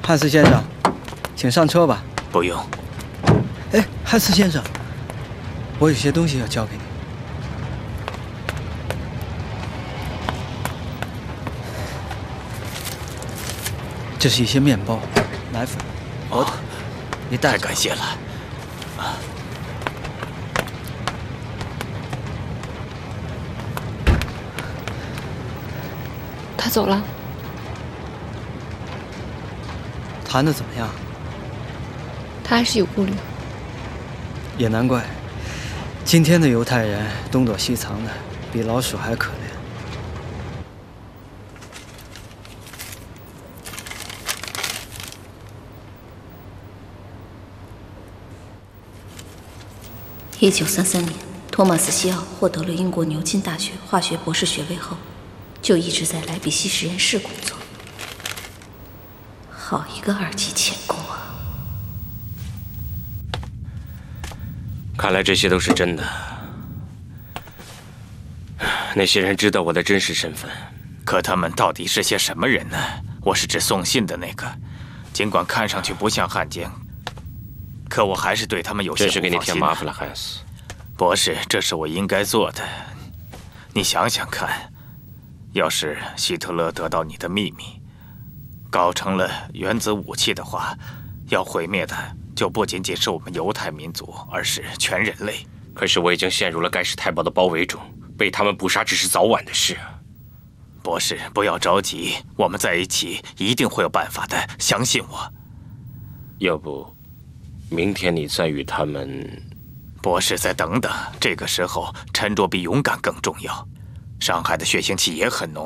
汉斯先生，请上车吧。 不用。 哎，汉斯先生，我有些东西要交给你。这是一些面包、奶粉、火腿，你带着。 太感谢了。 他走了。 谈得怎么样？ 他还是有顾虑。 也难怪，今天的犹太人东躲西藏的，比老鼠还可怜。 1933年，托马斯·西奥获得了英国牛津大学化学博士学位后，就一直在莱比锡实验室工作。好一个2级钳工啊！ 看来这些都是真的。那些人知道我的真实身份， 可他们到底是些什么人呢？我是指送信的那个，尽管看上去不像汉奸，可我还是对他们有些不放心。 真是给你添麻烦了，汉斯。 博士，这是我应该做的。你想想看，要是希特勒得到你的秘密，搞成了原子武器的话，要毁灭的就不仅仅是我们犹太民族，而是全人类。 可是我已经陷入了盖世太保的包围中，被他们捕杀只是早晚的事啊。 博士，不要着急，我们在一起一定会有办法的，相信我。 要不，明天你再与他们…… 博士，再等等，这个时候沉着比勇敢更重要。上海的血腥气也很浓。